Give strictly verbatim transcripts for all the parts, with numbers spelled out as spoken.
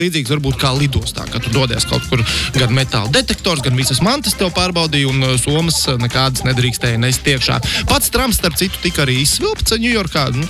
līdzīgs varbūt kā lidostā, kad tu dodies kaut kur gan metāla detektors, gan visas mantas tev pārbaudīja, un somas nekādas nedrīkstēja nest iekšā. Pats Trumps, starp citu, tika arī izsvilpts Ņujorkā. Nu,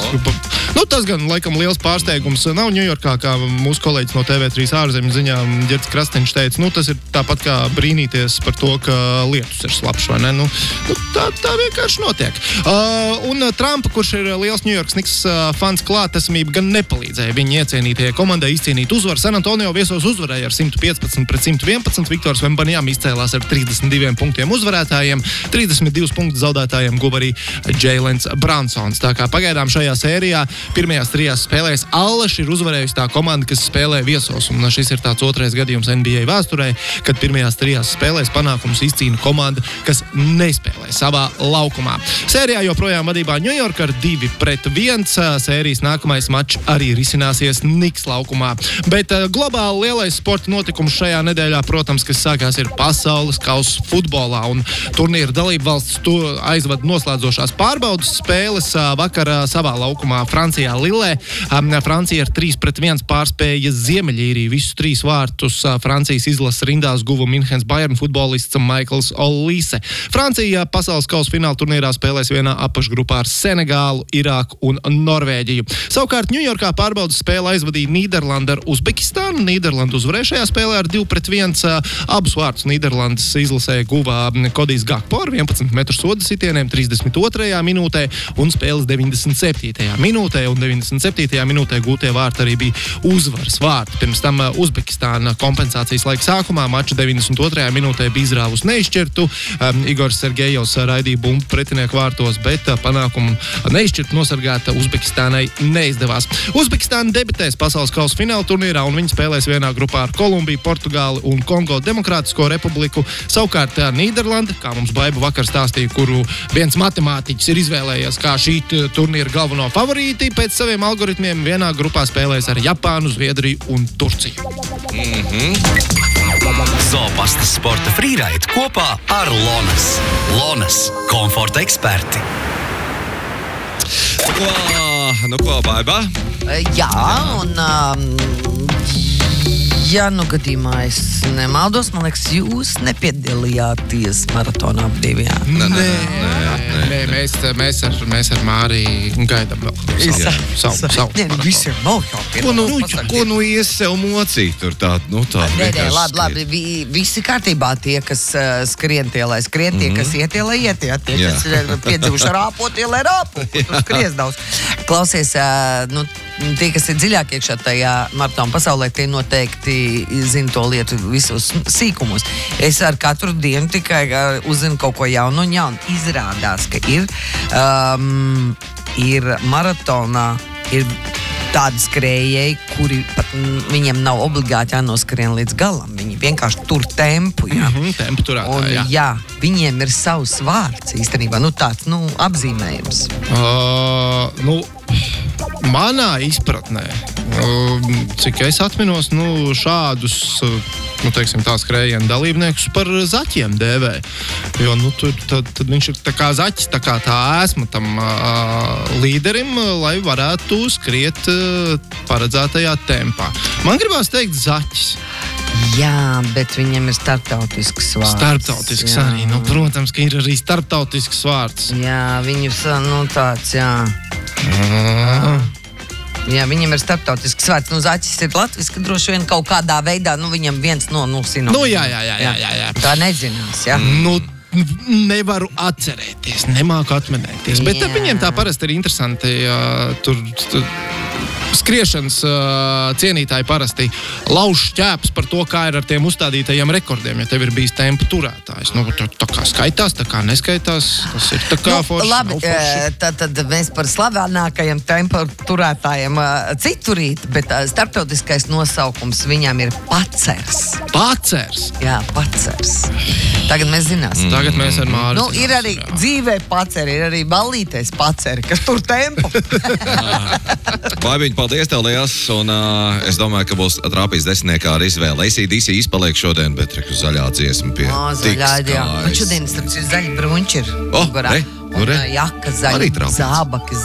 nu, tas gan laikam liels pārsteigums nav Ņujorkā, kā mūsu kolēģis no T V trīs ārzemju ziņām Ģerts Krasteņš teica. Nu, tas ir tāpat kā brīnīties par to, ka lietus ir slapš, vai ne? Nu, nu, tā, tā vienkārši notiek. Uh, un Trumpa, kurš ir liels Ņujorkas Knicks uh, fans, klātesamība gan nepalīdzēja viņa iecienītajai komandai izcīnīt uzvaru. San Antonio viesos uzvarēja ar simt piecpadsmit pret simt vienpadsmit. Viktors Vembanjām izcēlās ar trīsdesmit diviem punktiem uzvarētājiem. trīsdesmit divus punktus zaudētājiem guva arī Jēlens Bransons. Tā kā pagaidām šajā sērijā pirmajās trijās spēlēs Alleši ir uzvarējusi tā komanda, kas spēlē viesos. Un šis ir tāds otrais gadījums N B A vēsturē, kad pirmajās trijās spēlēs panākums izcīna komanda, kas nespēlē savā laukumā. Sērijā joprojām vadībā Ņujorka ar divi pret viens. Sērijas nākamais mačs arī risināsies Knicks laukumā. Bet uh, globāli lielais sporta notikums šajā nedēļā, protams, kas sākās ir pasaules kausa futbolā, un turnīra dalību valsts to aizvada noslēdzošās pārbaudas spēles uh, vakarā savā laukumā Francijā Lillē. Um, Francija ar trīs pret viens pārspēja Ziemeļīriju. Visus trīs vārtus uh, Francijas izlases rindās guva Minhens Bayern futbolists Maikls Olise. Francija pasaules kausa fināla turnīrā spēlēs vienā apakšgrupā ar Senegālu, Irāku un Norvēģiju. Savukārt Ņujorkā pārbaudas spēle aizvadīja Nīderlanda ar Uzbekistānu. Nīderlanda uzvarēja šajā spēlē ar divi pret viens. Abus vārtus Nīderlandes izlasē guvā Kodijs Gakpo ar vienpadsmit metru soda sitieniem trīsdesmit otrajā minūtē un spēles deviņdesmit septītajā minūtē. Un deviņdesmit septītajā minūtē gūtie vārti arī bija uzvaras vārti. Pirms tam Uzbekistāna kompensācijas laika sākumā mača deviņdesmit otrajā minūtē bija izrāvus neizšķirtu. Um, Igors Sergejovs raidīja bumbu pretinieku vārtos, bet panākumu neizšķirtu nosargāt Uzbekistānai neizdevās. Uzbekistāna debitēs pasaules kausa fināla turnīrā, un viņi spēlēs vienā grupā ar Kolumbiju, Portugāli un Kongo Demokrātisko republiku. Savukārt Nīderlanda, kā mums Baiba vakar stāstīja, kuru viens matemātiķis ir izvēlējies kā šī turnīra galveno favorīti, pēc saviem algoritmiem vienā grupā spēlēs ar Japānu, Zviedriju un Turciju. Mm-hmm. Zopastas sporta frīraid kopā ar Lonas. Lonas – komforta eksperti. Ko, nu ko, Baiba? Jā, un um, ja nu gadījumā es nemaldos, man liekas, jūs nepiedalījāties maratonā brīvajā. Nē, nē, nē, nē, mēs, mēs, ar, mēs ar Māriju gaidām vēl savu, savu, savu Nē, visi ir vēl jau Ko nu, ko nu ies sev mocīt tur tā, nu tā Nē, nē, labi, labi, vi, visi kārtībā tie, kas uh, skrien tie, lai skrien, tie, kas iet tie, lai iet tie, tie, kas ir piedzīvuši rāpot, tie, lai rāpo, tur skries daudz. Klausies, uh, nu, tie, kas ir dziļāk iekšā tajā maratona pasaulē, tie noteikti zina to lietu visos sīkumos. Es ar katru dienu tikai uh, uzzinu kaut ko jaunu un jaunu. Izrādās, ka ir, um, ir maratonā, ir tādi skrējēji, kuri pat viņiem nav obligāti jānoskrien līdz galam. Viņi vienkārši tur tempu, jā. Mm-hmm, tempu turētā, un, jā. jā, viņiem ir savs vārds īstenībā, nu tāds, nu, apzīmējums. Uh, nu, manā izpratnē, uh, cik es atminos, nu, šādus, uh, nu, teiksim, tā skrējienu dalībniekus par zaķiem dēvē. Jo, nu, tur, tad, tad viņš ir tā kā zaķis, tā kā tā ēsma tam uh, līderim, lai varētu skriet uh, paredzētajā tempā. Man gribās teikt zaķis. Jā, bet viņam ir starptautisks vārds. Starptautisks jā. Arī, nu, protams, ka ir arī starptautisks vārds. Jā, viņus, nu, tāds, jā. Mm. Jā, viņam ir starptautisks vārds. Nu, zaķis ir latviski, droši vien kaut kādā veidā, nu, viņam viens no, nu, sinonīmiem. Nu, jā, jā, jā, jā, jā, jā. Tā nezinās, jā. Nu, nevaru atcerēties, nemāku atminēties. Bet Jā. viņiem tā parasti ir interesanti. Uh, tur, tur skriešanas uh, cienītāji parasti lauž šķēpus par to, kā ir ar tiem uzstādītajiem rekordiem, ja tev ir bijis tempu turētājs. Nu, tā, tā kā skaitās, tā kā neskaitās, tas ir tā kā Nu, forši. labi, nav forši. tad, tad mēs par slavenākajiem tempu turētājiem uh, citurīt, bet uh, starptautiskais nosaukums viņam ir pacers. Pacers! Jā, pacers. Tagad mēs zināsim. Tagad mēs ar Māri Nu, ir arī zināsim, jā. dzīvē paceri, ir arī ballītais paceri, kas tur tempu. Baibiņ, paldies tev liels, un uh, es domāju, ka būs trāpījis desmitniekā ar izvēli. A C D C izpaliek šodien, bet reku zaļā dziesma pie O, tik zaļā, jā. Un skaista. šodien, starp citu, zaļi brunči ir. O, mugurā. re, nu Un re. uh, jaka Arī zaļa, trāpīts. zābaki